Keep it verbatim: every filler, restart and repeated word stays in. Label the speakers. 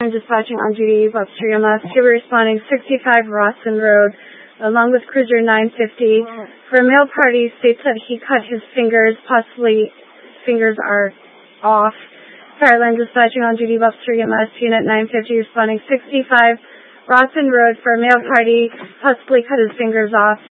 Speaker 1: I'm dispatching on duty, Webster E M S. Here we're responding sixty-five Rawson Road, along with Cruiser nine fifty. For a male party, states that he cut his fingers, possibly fingers are off. Fireline dispatching on duty, Webster E M S, Unit nine fifty, responding sixty-five Rawson Road for a male party, possibly cut his fingers off.